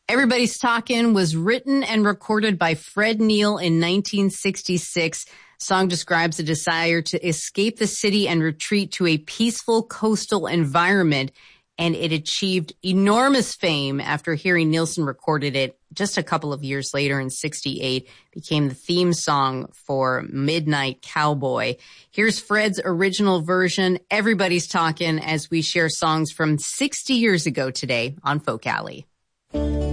Everybody's Talkin' was written and recorded by Fred Neil in 1966. Song describes a desire to escape the city and retreat to a peaceful coastal environment, and it achieved enormous fame after Harry Nilsson recorded it just a couple of years later in 68. Became the theme song for Midnight Cowboy. Here's Fred's original version, Everybody's Talkin', as we share songs from 60 years ago today on Folk Alley.